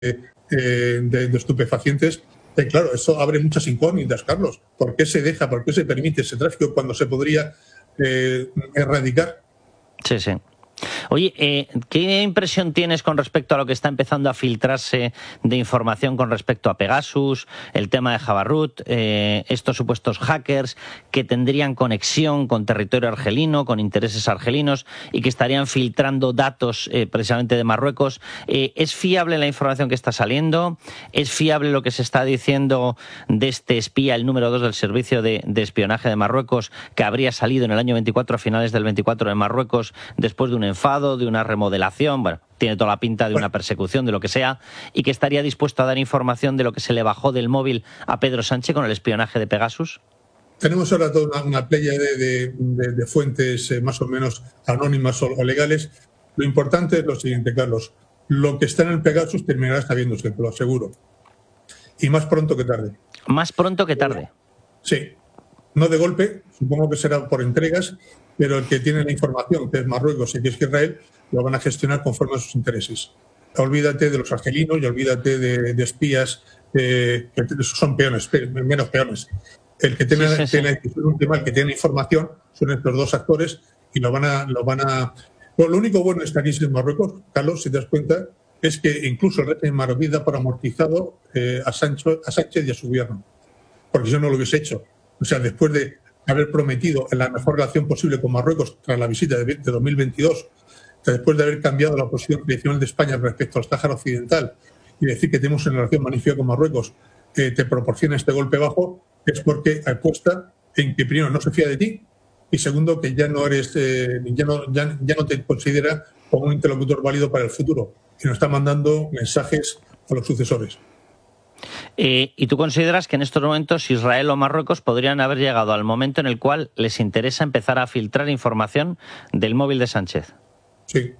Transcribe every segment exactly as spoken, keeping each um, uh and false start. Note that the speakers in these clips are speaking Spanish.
de, de estupefacientes. Y claro, eso abre muchas incógnitas, Carlos. ¿Por qué se deja, por qué se permite ese tráfico cuando se podría eh, erradicar? Sí, sí. Oye, eh, ¿qué impresión tienes con respecto a lo que está empezando a filtrarse de información con respecto a Pegasus, el tema de Jabal Root, eh, estos supuestos hackers que tendrían conexión con territorio argelino, con intereses argelinos y que estarían filtrando datos eh, precisamente de Marruecos? Eh, ¿Es fiable la información que está saliendo? ¿Es fiable lo que se está diciendo de este espía, el número dos del servicio de, de espionaje de Marruecos, que habría salido en el año veinticuatro, a finales del veinticuatro, de Marruecos, después de un enfado, de una remodelación, bueno, tiene toda la pinta de una persecución, de lo que sea, y que estaría dispuesto a dar información de lo que se le bajó del móvil a Pedro Sánchez con el espionaje de Pegasus? Tenemos ahora toda una, una playa de, de, de, de fuentes eh, más o menos anónimas o, o legales. Lo importante es lo siguiente, Carlos. Lo que está en el Pegasus terminará sabiéndose, te lo aseguro. Y más pronto que tarde. Más pronto que tarde. Sí. No de golpe, supongo que será por entregas, pero el que tiene la información, que es Marruecos y que es Israel, lo van a gestionar conforme a sus intereses. Olvídate de los argelinos y olvídate de, de espías eh, que son peones, menos peones. El que tiene, sí, sí, tiene sí. un tema, el que tiene información son estos dos actores y lo van a... Lo, van a... Bueno, lo único bueno de esta crisis en Marruecos, Carlos, si te das cuenta, es que incluso el régimen marroquí da por amortizado eh, a, Sancho, a Sánchez y a su gobierno, porque yo no lo hubiese hecho. O sea, después de haber prometido en la mejor relación posible con Marruecos tras la visita de, de dos mil veintidós, después de haber cambiado la posición tradicional de España respecto al Sáhara Occidental y decir que tenemos una relación magnífica con Marruecos, que te proporciona este golpe bajo, es porque apuesta en que primero no se fía de ti y segundo que ya no eres, eh, ya no, ya, ya no te considera como un interlocutor válido para el futuro y nos está mandando mensajes a los sucesores. Eh, ¿Y tú consideras que en estos momentos Israel o Marruecos podrían haber llegado al momento en el cual les interesa empezar a filtrar información del móvil de Sánchez? Sí.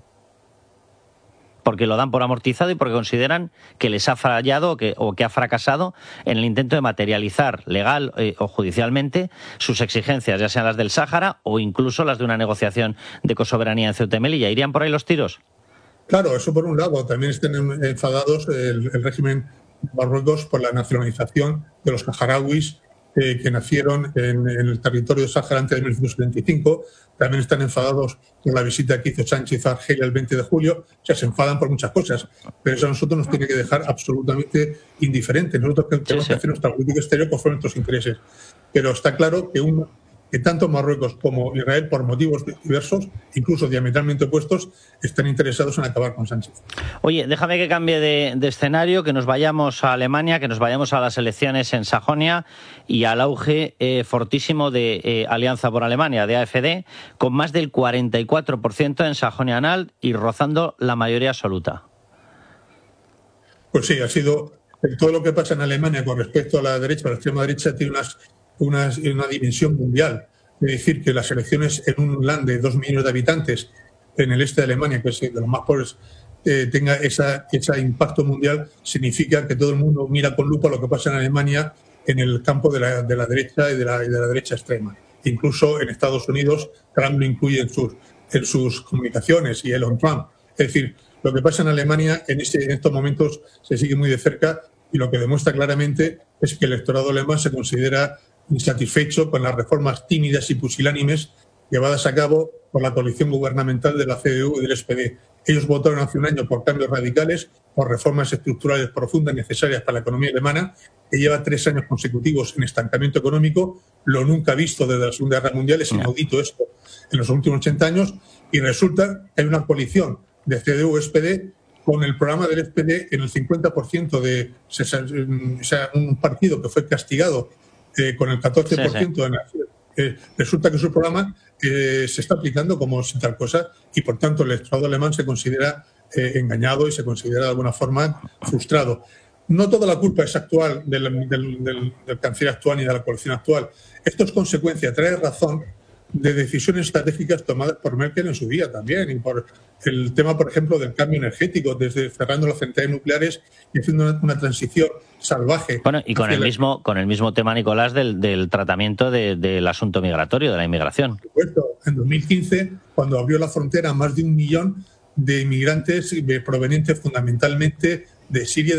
Porque lo dan por amortizado y porque consideran que les ha fallado o que, o que ha fracasado en el intento de materializar legal eh, o judicialmente sus exigencias, ya sean las del Sáhara o incluso las de una negociación de cosoberanía en Ceuta y Melilla. ¿Irían por ahí los tiros? Claro, eso por un lado. También están enfadados el, el régimen de Marruecos por la nacionalización de los saharauis eh, que nacieron en, en el territorio de Sáhara antes de mil novecientos setenta y cinco. También están enfadados por la visita que hizo Sánchez a Argelia el veinte de julio. O sea, se enfadan por muchas cosas. Pero eso a nosotros nos tiene que dejar absolutamente indiferentes. Nosotros tenemos sí, sí. que hacer nuestra política exterior conforme a nuestros intereses. Pero está claro que, un, que tanto Marruecos como Israel, por motivos diversos, incluso diametralmente opuestos, están interesados en acabar con Sánchez. Oye, déjame que cambie de, de escenario, que nos vayamos a Alemania, que nos vayamos a las elecciones en Sajonia y al auge eh, fortísimo de eh, Alianza por Alemania, de A F D, con más del cuarenta y cuatro por ciento en Sajonia-Anhalt y rozando la mayoría absoluta. Pues sí, ha sido todo lo que pasa en Alemania con respecto a la derecha, a la extrema derecha, tiene unas, unas, una dimensión mundial. Es decir, que las elecciones en un land de dos millones de habitantes en el este de Alemania, que es de los más pobres, eh, tenga esa, ese impacto mundial, significa que todo el mundo mira con lupa lo que pasa en Alemania en el campo de la, de la derecha y de la, de la derecha extrema. Incluso en Estados Unidos, Trump lo incluye en sus, en sus comunicaciones y Elon Trump. Es decir, lo que pasa en Alemania en, este, en estos momentos se sigue muy de cerca y lo que demuestra claramente es que el electorado alemán se considera insatisfecho con las reformas tímidas y pusilánimes llevadas a cabo por la coalición gubernamental de la C D U y del S P D. Ellos votaron hace un año por cambios radicales, por reformas estructurales profundas necesarias para la economía alemana, que lleva tres años consecutivos en estancamiento económico, lo nunca visto desde la Segunda Guerra Mundial, es inaudito esto en los últimos ochenta años, y resulta que hay una coalición de C D U y S P D con el programa del S P D en el cincuenta por ciento de o sea, un partido que fue castigado eh, con el catorce por ciento sí, sí. en la Eh, resulta que su programa eh, se está aplicando como sin tal cosa y por tanto el electorado alemán se considera eh, engañado y se considera de alguna forma frustrado. No toda la culpa es actual del, del, del, del canciller actual ni de la coalición actual. Esto es consecuencia, trae razón de decisiones estratégicas tomadas por Merkel en su día también y por el tema, por ejemplo, del cambio energético, desde cerrando las centrales nucleares y haciendo una, una transición salvaje. Bueno, y con el la... mismo con el mismo tema, Nicolás, del, del tratamiento de, del asunto migratorio, de la inmigración. Por supuesto, en dos mil quince, cuando abrió la frontera a más de un millón de inmigrantes provenientes fundamentalmente de Siria